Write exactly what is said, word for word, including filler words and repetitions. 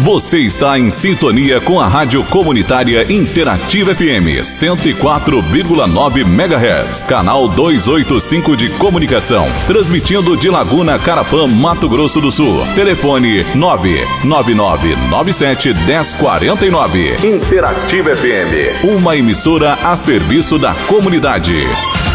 Você está em sintonia com a Rádio Comunitária Interativa F M cento e quatro vírgula nove megahertz, canal duzentos e oitenta e cinco de comunicação, transmitindo de Laguna, Carapã, Mato Grosso do Sul. Telefone nove nove nove nove sete um zero quatro nove. Interativa F M, uma emissora a serviço da comunidade.